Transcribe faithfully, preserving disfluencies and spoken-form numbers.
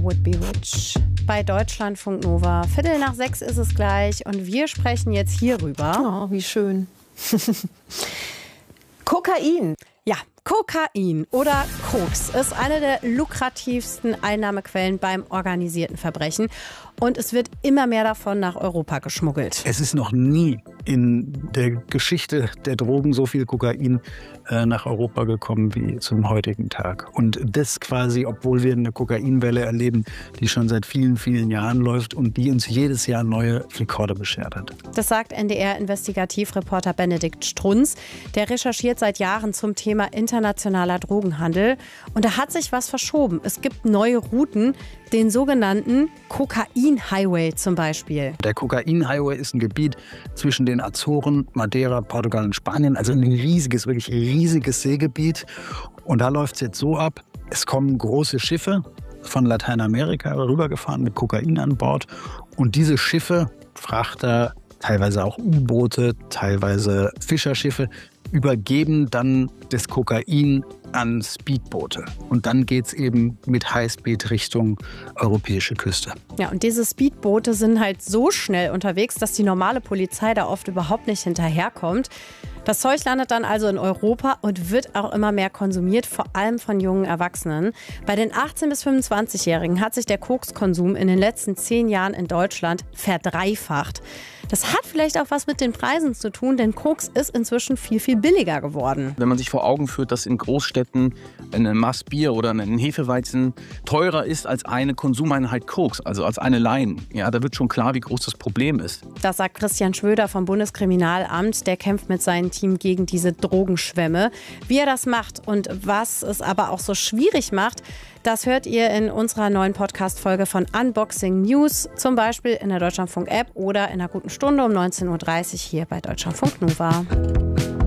Would Be Rich bei Deutschlandfunk Nova. Viertel nach sechs ist es gleich und wir sprechen jetzt hierüber. Oh, wie schön. Kokain. Ja, Kokain oder Koks ist eine der lukrativsten Einnahmequellen beim organisierten Verbrechen. Und es wird immer mehr davon nach Europa geschmuggelt. Es ist noch nie in der Geschichte der Drogen so viel Kokain äh, nach Europa gekommen wie zum heutigen Tag. Und das quasi, obwohl wir eine Kokainwelle erleben, die schon seit vielen, vielen Jahren läuft und die uns jedes Jahr neue Rekorde beschert hat. Das sagt N D R-Investigativreporter Benedikt Strunz. Der recherchiert seit Jahren zum Thema internationaler Drogenhandel. Und da hat sich was verschoben. Es gibt neue Routen, den sogenannten Kokain-Highway zum Beispiel. Der Kokain-Highway ist ein Gebiet zwischen den Azoren, Madeira, Portugal und Spanien. Also ein riesiges, wirklich riesiges Seegebiet. Und da läuft es jetzt so ab, es kommen große Schiffe von Lateinamerika rübergefahren mit Kokain an Bord. Und diese Schiffe, Frachter, teilweise auch U-Boote, teilweise Fischerschiffe, übergeben dann das Kokain an Speedboote. Und dann geht es eben mit Highspeed Richtung europäische Küste. Ja, und diese Speedboote sind halt so schnell unterwegs, dass die normale Polizei da oft überhaupt nicht hinterherkommt. Das Zeug landet dann also in Europa und wird auch immer mehr konsumiert, vor allem von jungen Erwachsenen. Bei den achtzehn- bis fünfundzwanzigjährigen hat sich der Kokskonsum in den letzten zehn Jahren in Deutschland verdreifacht. Das hat vielleicht auch was mit den Preisen zu tun, denn Koks ist inzwischen viel, viel billiger geworden. Wenn man sich vor Augen führt, dass in Großstädten ein Maß Bier oder ein Hefeweizen teurer ist als eine Konsumeinheit Koks, also als eine Line, ja, da wird schon klar, wie groß das Problem ist. Das sagt Christian Schwöder vom Bundeskriminalamt. Der kämpft mit seinem Team gegen diese Drogenschwemme. Wie er das macht und was es aber auch so schwierig macht, das hört ihr in unserer neuen Podcast-Folge von Unboxing News, zum Beispiel in der Deutschlandfunk-App oder in einer guten Stunde um neunzehn Uhr dreißig hier bei Deutschlandfunk Nova.